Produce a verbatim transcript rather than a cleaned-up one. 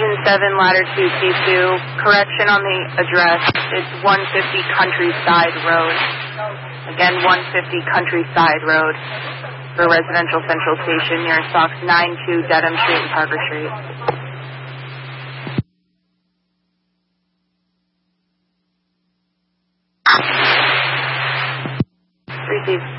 Station seven, ladder two C two. Correction on the address. It's one fifty Countryside Road. Again, one fifty Countryside Road for Residential Central Station near Sox nine two Dedham Street and Parker Street. Receive.